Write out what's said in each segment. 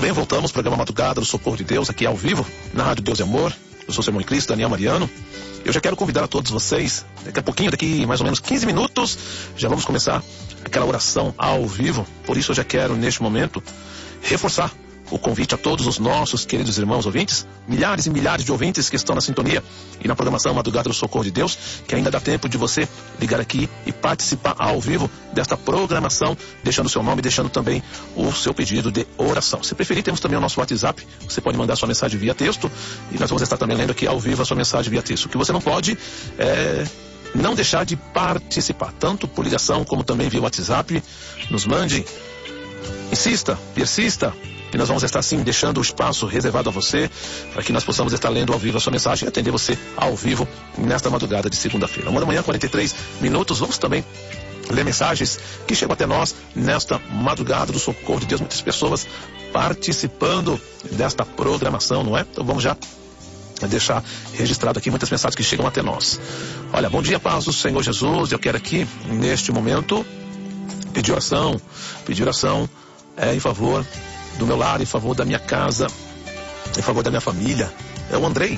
bem, voltamos, programa Madrugada do Socorro de Deus, aqui ao vivo, na Rádio Deus e Amor. Eu sou o seu irmão em Cristo, Daniel Mariano. Eu já quero convidar a todos vocês, daqui a pouquinho, daqui mais ou menos 15 minutos, já vamos começar aquela oração ao vivo. Por isso eu já quero, neste momento, reforçar o convite a todos os nossos queridos irmãos ouvintes, milhares e milhares de ouvintes que estão na sintonia e na programação Madrugada do Socorro de Deus, que ainda dá tempo de você ligar aqui e participar ao vivo desta programação, deixando o seu nome, deixando também o seu pedido de oração. Se preferir, temos também o nosso WhatsApp, você pode mandar sua mensagem via texto e nós vamos estar também lendo aqui ao vivo a sua mensagem via texto. O que você não pode não deixar de participar, tanto por ligação como também via WhatsApp. Nos mande, insista, persista, e nós vamos estar sim deixando o espaço reservado a você para que nós possamos estar lendo ao vivo a sua mensagem e atender você ao vivo nesta madrugada de segunda-feira. 1h, 43 minutos. Vamos também ler mensagens que chegam até nós nesta madrugada do Socorro de Deus. Muitas pessoas participando desta programação, não é? Então vamos já deixar registrado aqui muitas mensagens que chegam até nós. Olha, bom dia, paz do Senhor Jesus. Eu quero aqui, neste momento, pedir oração em favor do meu lar, em favor da minha casa, em favor da minha família. É o Andrei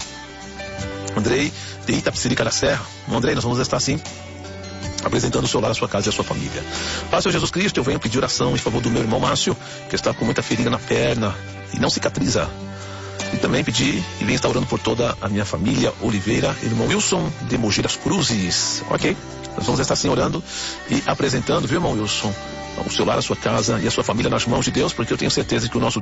de Itapecerica da Serra. Andrei, nós vamos estar assim apresentando o seu lar, a sua casa e a sua família. Pai, Senhor Jesus Cristo, eu venho pedir oração em favor do meu irmão Márcio, que está com muita ferida na perna e não cicatriza. E também pedir e venho estar orando por toda a minha família Oliveira, irmão Wilson de Mogi das Cruzes. Ok? Nós vamos estar assim orando e apresentando, viu, irmão Wilson, o seu lar, a sua casa e a sua família nas mãos de Deus, porque eu tenho certeza que o nosso